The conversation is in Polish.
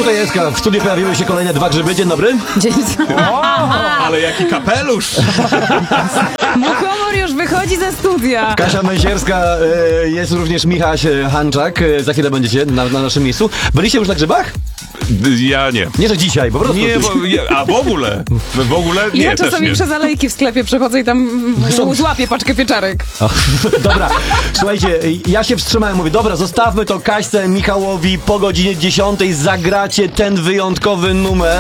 Tutaj jest, w studiu pojawiły się kolejne 2 grzyby. Dzień dobry. Dzień Ale jaki kapelusz! Muchomor już wychodzi ze studia. Kasia Męsierska, jest również Michał Hanczak. Za chwilę będziecie na naszym miejscu. Byliście już na grzybach? Ja nie. Nie, że dzisiaj, po prostu. Nie, a w ogóle? W ogóle nie, Ja też czasami nie. przez alejki w sklepie przechodzę i tam złapię paczkę pieczarek. Dobra, słuchajcie, ja się wstrzymałem, mówię, dobra, zostawmy to Kaśce, Michałowi, po godzinie 10 zagracie ten wyjątkowy numer.